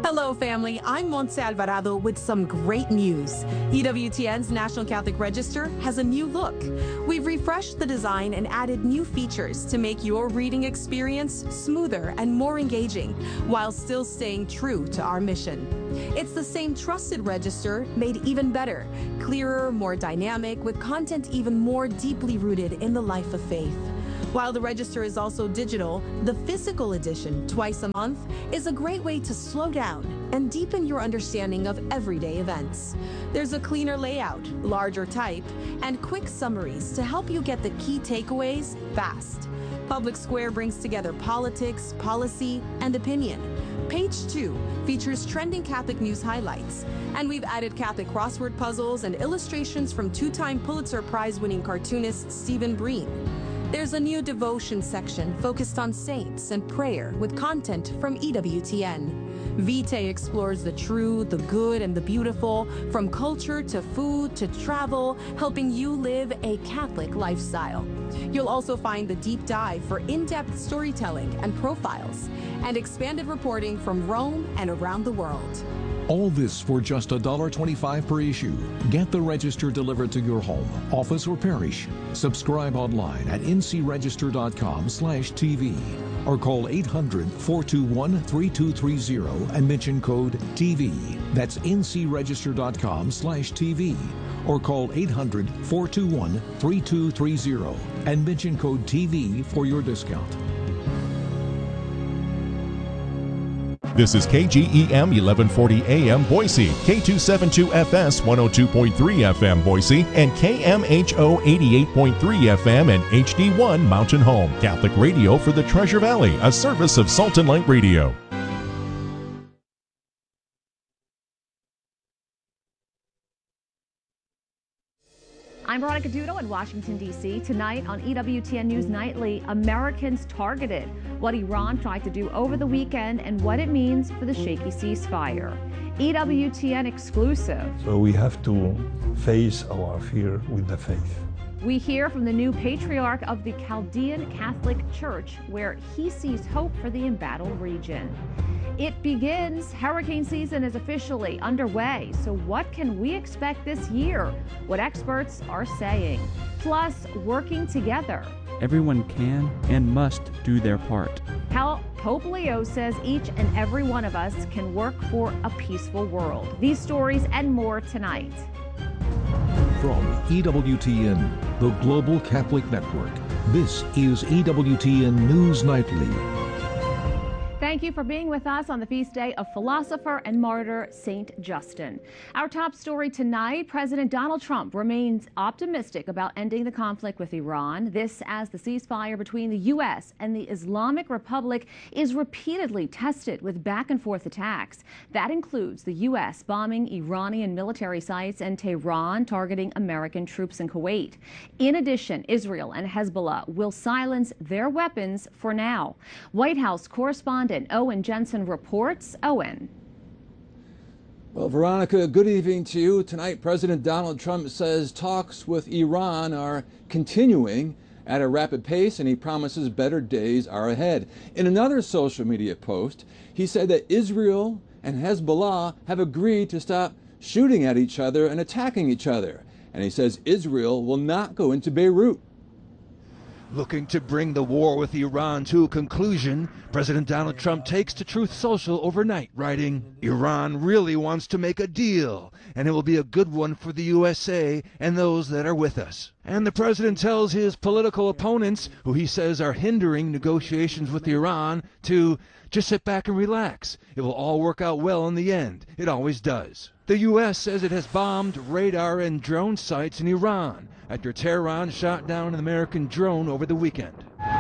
Hello, family. I'm Montse Alvarado with some great news. EWTN's National Catholic Register has a new look. We've refreshed the design and added new features to make your reading experience smoother and more engaging, while still staying true to our mission. It's the same trusted register, made even better, clearer, more dynamic, with content even more deeply rooted in the life of faith. While the register is also digital, the physical edition, twice a month, is a great way to slow down and deepen your understanding of everyday events. There's a cleaner layout, larger type, and quick summaries to help you get the key takeaways fast. Public Square brings together politics, policy, and opinion. Page 2 features trending Catholic news highlights, and we've added Catholic crossword puzzles and illustrations from two-time Pulitzer Prize-winning cartoonist Stephen Breen. There's a new devotion section focused on saints and prayer with content from EWTN. Vitae explores the true, the good, and the beautiful, from culture to food to travel, helping you live a Catholic lifestyle. You'll also find the deep dive for in-depth storytelling and profiles, and expanded reporting from Rome and around the world. All this for just $1.25 per issue. Get the register delivered to your home, office, or parish. Subscribe online at ncregister.com/TV or call 800-421-3230 and mention code TV. That's ncregister.com/TV or call 800-421-3230 and mention code TV for your discount. This is KGEM 1140 AM Boise, K272FS 102.3 FM Boise, and KMHO 88.3 FM and HD1 Mountain Home. Catholic radio for the Treasure Valley, a service of Salt and Light Radio. I'm Veronica Dudo in Washington, D.C. Tonight on EWTN News Nightly, Americans targeted, what Iran tried to do over the weekend and what it means for the shaky ceasefire. EWTN exclusive. So we have to face our fear with the faith. We hear from the new patriarch of the Chaldean Catholic Church, where he sees hope for the embattled region. It begins. Hurricane season is officially underway. So what can we expect this year? What experts are saying. Plus, working together. Everyone can and must do their part. How Pope Leo says each and every one of us can work for a peaceful world. These stories and more tonight. From EWTN, the Global Catholic Network, this is EWTN News Nightly. Thank you for being with us on the feast day of philosopher and martyr Saint Justin. Our top story tonight, President Donald Trump remains optimistic about ending the conflict with Iran. This as the ceasefire between the U.S. and the Islamic Republic is repeatedly tested with back-and-forth attacks. That includes the U.S. bombing Iranian military sites and Tehran targeting American troops in Kuwait. In addition, Israel and Hezbollah will silence their weapons for now. White House correspondent Owen Jensen reports. Owen. Well, Veronica, good evening to you. Tonight, President Donald Trump says talks with Iran are continuing at a rapid pace, and he promises better days are ahead. In another social media post, he said that Israel and Hezbollah have agreed to stop shooting at each other and attacking each other. And he says Israel will not go into Beirut. Looking to bring the war with Iran to a conclusion, President Donald Trump takes to Truth Social overnight, writing, "Iran really wants to make a deal, and it will be a good one for the USA and those that are with us." And the president tells his political opponents, who he says are hindering negotiations with Iran, to just sit back and relax. It will all work out well in the end. It always does. The U.S. says it has bombed radar and drone sites in Iran after Tehran shot down an American drone over the weekend.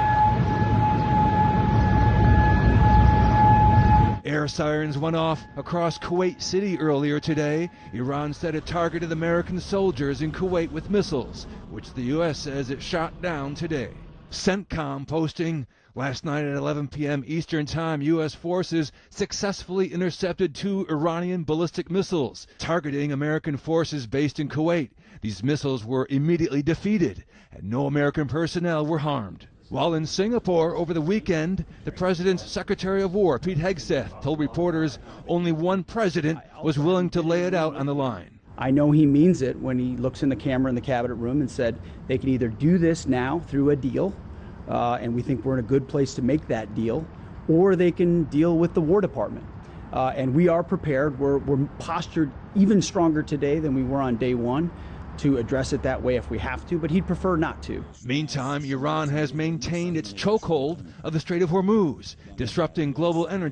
Air sirens went off across Kuwait City earlier today. Iran said it targeted American soldiers in Kuwait with missiles, which the U.S. says it shot down today. CENTCOM posting, last night at 11 p.m. Eastern Time, U.S. forces successfully intercepted 2 Iranian ballistic missiles targeting American forces based in Kuwait. These missiles were immediately defeated, and no American personnel were harmed. While in Singapore over the weekend, the president's Secretary of War, Pete Hegseth, told reporters only one president was willing to lay it out on the line. I know he means it when he looks in the camera in the cabinet room and said they can either do this now through a deal, and we think we're in a good place to make that deal, or they can deal with the War Department. And we are prepared. We're postured even stronger today than we were on day one to address it that way if we have to, but he'd prefer not to. Meantime, Iran has maintained its chokehold of the Strait of Hormuz, disrupting global energy